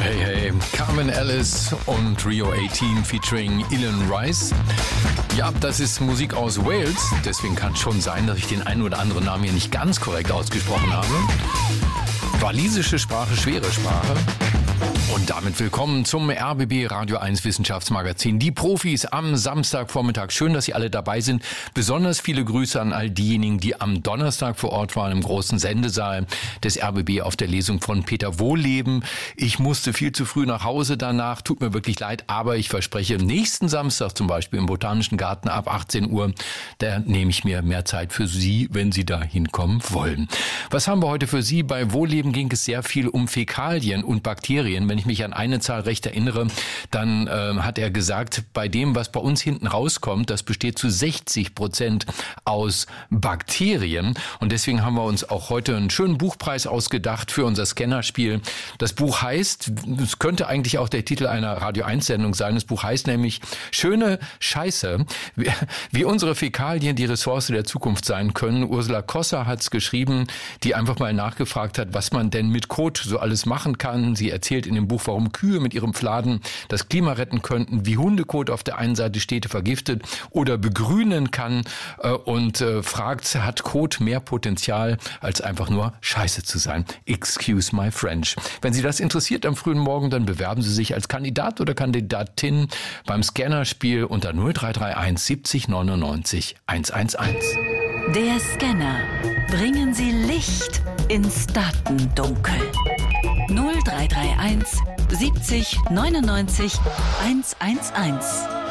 Hey, hey, Carmen Ellis und Rio 18 featuring Ilan Rice. Ja, das ist Musik aus Wales, deswegen kann es schon sein, dass ich den einen oder anderen Namen hier nicht ganz korrekt ausgesprochen habe. Walisische Sprache, schwere Sprache. Und damit willkommen zum RBB Radio 1 Wissenschaftsmagazin. Die Profis am Samstagvormittag. Schön, dass Sie alle dabei sind. Besonders viele Grüße an all diejenigen, die am Donnerstag vor Ort waren im großen Sendesaal des RBB auf der Lesung von Peter Wohlleben. Ich musste viel zu früh nach Hause danach. Tut mir wirklich leid, aber ich verspreche, nächsten Samstag zum Beispiel im Botanischen Garten ab 18 Uhr, da nehme ich mir mehr Zeit für Sie, wenn Sie da hinkommen wollen. Was haben wir heute für Sie? Bei Wohlleben ging es sehr viel um Fäkalien und Bakterien. Wenn ich mich an eine Zahl recht erinnere, dann hat er gesagt, bei dem, was bei uns hinten rauskommt, das besteht zu 60% aus Bakterien. Und deswegen haben wir uns auch heute einen schönen Buchpreis ausgedacht für unser Scannerspiel. Das Buch heißt, es könnte eigentlich auch der Titel einer Radio-1-Sendung sein, das Buch heißt nämlich Schöne Scheiße, wie unsere Fäkalien die Ressource der Zukunft sein können. Ursula Kosser hat es geschrieben, die einfach mal nachgefragt hat, was man denn mit Kot so alles machen kann. Sie erzählt in dem Buch, warum Kühe mit ihrem Fladen das Klima retten könnten, wie Hundekot auf der einen Seite Städte vergiftet oder begrünen kann und fragt, hat Kot mehr Potenzial, als einfach nur Scheiße zu sein? Excuse my French. Wenn Sie das interessiert am frühen Morgen, dann bewerben Sie sich als Kandidat oder Kandidatin beim Scannerspiel unter 0331 70 99 111. Der Scanner. Bringen Sie Licht ins Datendunkel. 0331 70 99 111.